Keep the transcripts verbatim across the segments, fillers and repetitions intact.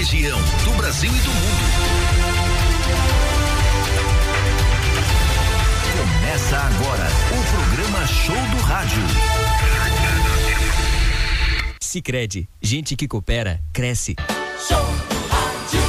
região, do Brasil e do mundo. Começa agora o programa Show do Rádio. Sicredi, gente que coopera, cresce. Show do Rádio.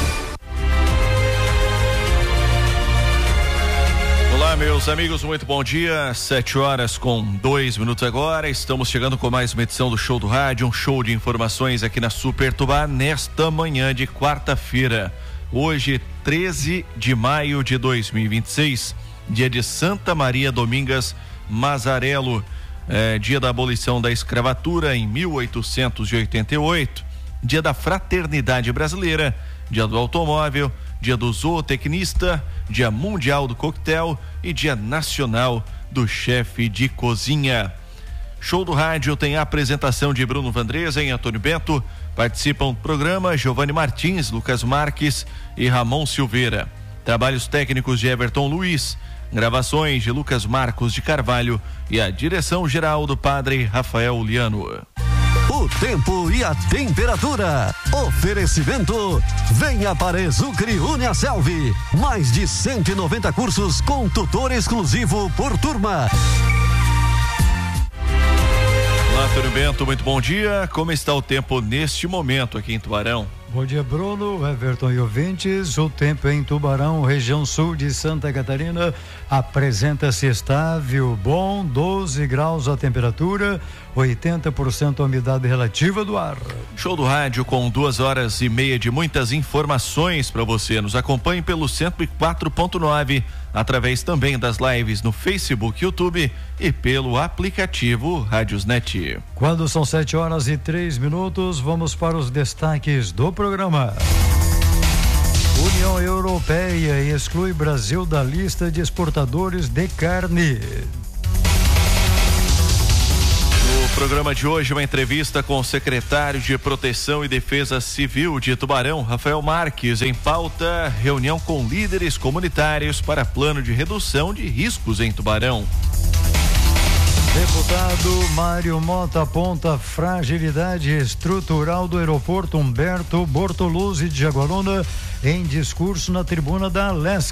Olá, meus amigos, muito bom dia. Sete horas com dois minutos agora. Estamos chegando com mais uma edição do Show do Rádio, um show de informações aqui na Super Tubá nesta manhã de quarta-feira. Hoje, treze de maio de dois mil e vinte e seis, dia de Santa Maria Domingas Mazarello, é, dia da abolição da escravatura em mil oitocentos e oitenta e oito, dia da fraternidade brasileira, dia do automóvel, dia do zootecnista, dia mundial do coquetel e dia nacional do chefe de cozinha. Show do Rádio tem a apresentação de Bruno Vandresa e Antônio Bento. Participam do programa Giovanni Martins, Lucas Marques e Ramon Silveira. Trabalhos técnicos de Everton Luiz, gravações de Lucas Marcos de Carvalho e a direção geral do padre Rafael Liano. O tempo e a temperatura. Oferecimento. Venha para Exucre Uniaselv. Mais de cento e noventa cursos com tutor exclusivo por turma. Olá, Antônio Bento, muito bom dia. Como está o tempo neste momento aqui em Tubarão? Bom dia, Bruno, Everton e ouvintes. O tempo em Tubarão, região sul de Santa Catarina, apresenta-se estável, bom, doze graus a temperatura, oitenta por cento a umidade relativa do ar. Show do Rádio com duas horas e meia de muitas informações para você. Nos acompanhe pelo cento e quatro ponto nove, através também das lives no Facebook, YouTube e pelo aplicativo Rádiosnet. Quando são sete horas e três minutos, vamos para os destaques do programa. União Europeia exclui Brasil da lista de exportadores de carne. No programa de hoje, uma entrevista com o secretário de Proteção e Defesa Civil de Tubarão, Rafael Marques. Em pauta, reunião com líderes comunitários para plano de redução de riscos em Tubarão. Deputado Mário Mota aponta fragilidade estrutural do aeroporto Humberto Bortoluzzi de Jaguaruna em discurso na tribuna da Alesc.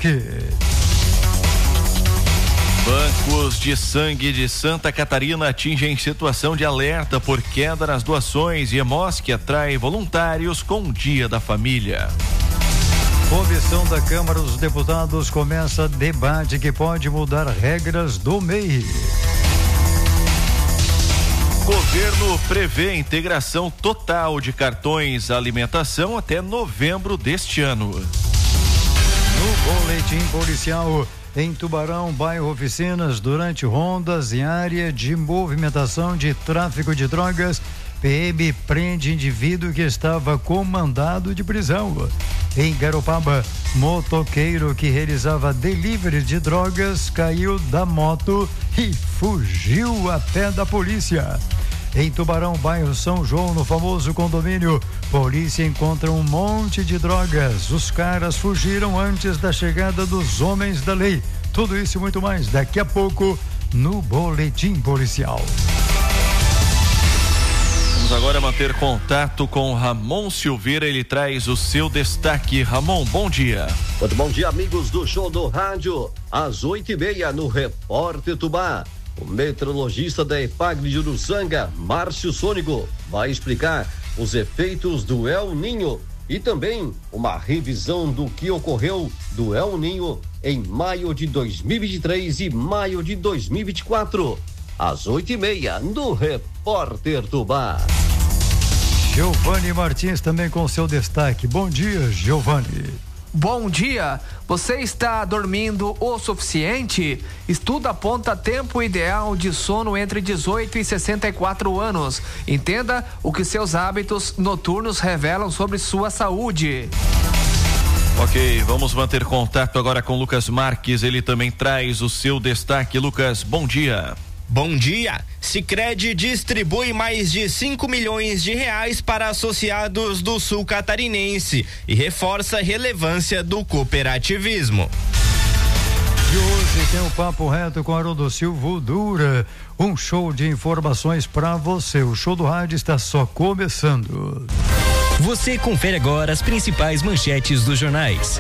Bancos de sangue de Santa Catarina atingem situação de alerta por queda nas doações e Hemosc atrai voluntários com o Dia da Família. Comissão da Câmara dos Deputados começa debate que pode mudar regras do M E I. Governo prevê integração total de cartões alimentação até novembro deste ano. No boletim policial, em Tubarão, bairro Oficinas, durante rondas em área de movimentação de tráfico de drogas, P M prende indivíduo que estava com mandado de prisão. Em Garopaba, motoqueiro que realizava delivery de drogas caiu da moto e fugiu a pé da polícia. Em Tubarão, bairro São João, no famoso condomínio, polícia encontra um monte de drogas. Os caras fugiram antes da chegada dos homens da lei. Tudo isso e muito mais daqui a pouco no boletim policial. Vamos agora manter contato com Ramon Silveira, ele traz o seu destaque. Ramon, bom dia. Muito bom dia, amigos do Show do Rádio. Às oito e meia no Repórter Tubá. O meteorologista da EPAGRE de Uruçanga, Márcio Sônico, vai explicar os efeitos do El Ninho e também uma revisão do que ocorreu do El Ninho em maio de dois mil e vinte e três e maio de dois mil e vinte e quatro. Às oito e meia no Repórter Tubá. Giovanni Martins também com seu destaque. Bom dia, Giovanni. Bom dia, você está dormindo o suficiente? Estudo aponta tempo ideal de sono entre dezoito e sessenta e quatro anos. Entenda o que seus hábitos noturnos revelam sobre sua saúde. Ok, vamos manter contato agora com Lucas Marques, ele também traz o seu destaque. Lucas, bom dia. Bom dia. Sicredi distribui mais de cinco milhões de reais para associados do Sul Catarinense e reforça a relevância do cooperativismo. E hoje tem o Papo Reto com Haroldo Silva Dura, um show de informações para você. O Show do Rádio está só começando. Você confere agora as principais manchetes dos jornais.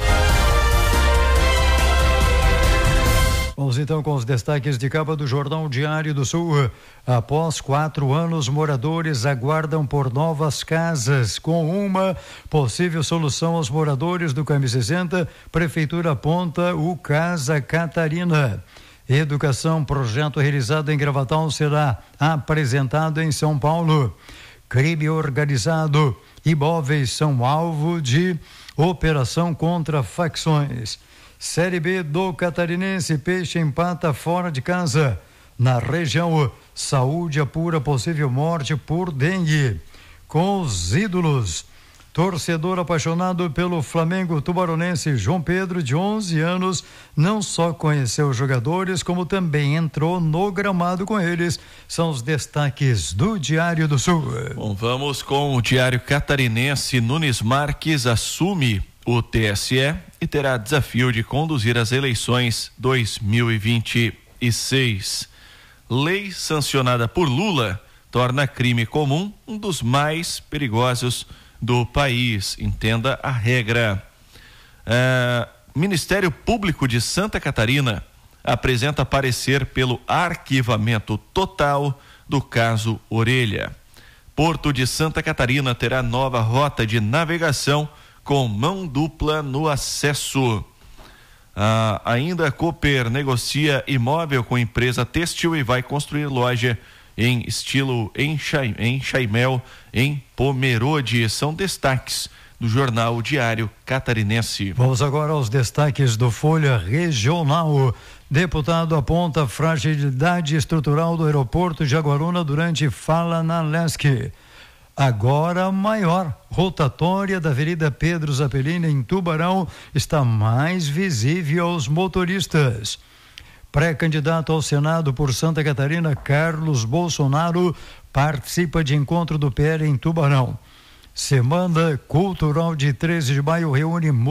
Vamos então com os destaques de capa do Jornal Diário do Sul. Após quatro anos, moradores aguardam por novas casas. Com uma possível solução aos moradores do Cami sessenta, Prefeitura aponta o Casa Catarina. Educação, projeto realizado em Gravatal, será apresentado em São Paulo. Crime organizado, imóveis são alvo de operação contra facções. Série B do Catarinense, Peixe empata fora de casa. Na região, saúde apura possível morte por dengue. Com os ídolos, torcedor apaixonado pelo Flamengo tubaronense João Pedro, de onze anos, não só conheceu os jogadores, como também entrou no gramado com eles. São os destaques do Diário do Sul. Bom, vamos com o Diário Catarinense. Nunes Marques assume o T S E e terá desafio de conduzir as eleições dois mil e vinte e seis. Lei sancionada por Lula torna crime comum um dos mais perigosos do país. Entenda a regra. É, Ministério Público de Santa Catarina apresenta parecer pelo arquivamento total do caso Orelha. Porto de Santa Catarina terá nova rota de navegação com mão dupla no acesso. Ah, ainda a Cooper negocia imóvel com empresa têxtil e vai construir loja em estilo em, Chai, em Chaimel, em Pomerode. São destaques do Jornal Diário Catarinense. Vamos agora aos destaques do Folha Regional. Deputado aponta fragilidade estrutural do aeroporto de Jaguaruna durante fala na Lesc. Agora maior, rotatória da Avenida Pedro Zappellini em Tubarão está mais visível aos motoristas. Pré-candidato ao Senado por Santa Catarina, Carlos Bolsonaro, participa de encontro do P L em Tubarão. Semana Cultural de treze de maio reúne